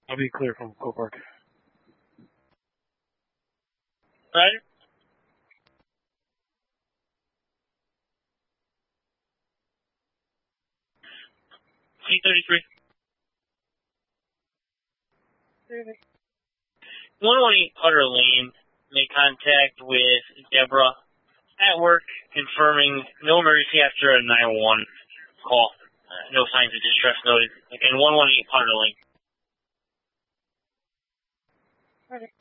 I'll be clear from Coke Park. Roger. C-33. 118 Putter Lane made contact with Deborah at work, confirming no emergency after a 911 call. No signs of distress noted. Again, 118 Putter Lane. Okay.